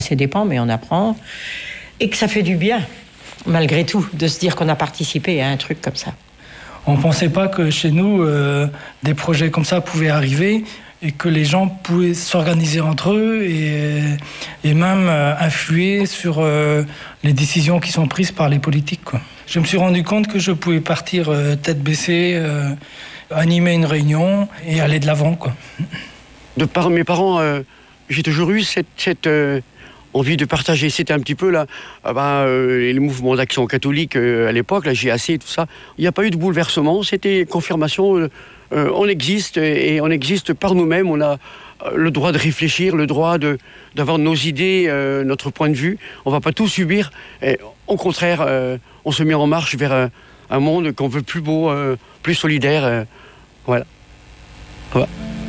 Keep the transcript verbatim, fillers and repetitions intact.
Ça dépend, mais on apprend. Et que ça fait du bien, malgré tout, de se dire qu'on a participé à un truc comme ça. On ne pensait pas que chez nous, euh, des projets comme ça pouvaient arriver et que les gens pouvaient s'organiser entre eux et, et même euh, influer sur euh, les décisions qui sont prises par les politiques, quoi. Je me suis rendu compte que je pouvais partir euh, tête baissée, euh, animer une réunion et aller de l'avant, quoi. De par mes parents, euh, j'ai toujours eu cette... cette euh... envie de partager. C'était un petit peu là, euh, bah, euh, les mouvements d'action catholique euh, à l'époque, la G A C, tout ça. Il n'y a pas eu de bouleversement, c'était confirmation. Euh, euh, on existe et, et on existe par nous-mêmes. On a euh, le droit de réfléchir, le droit de, d'avoir nos idées, euh, notre point de vue. On ne va pas tout subir. Et, au contraire, euh, on se met en marche vers un, un monde qu'on veut plus beau, euh, plus solidaire. Euh, voilà. voilà.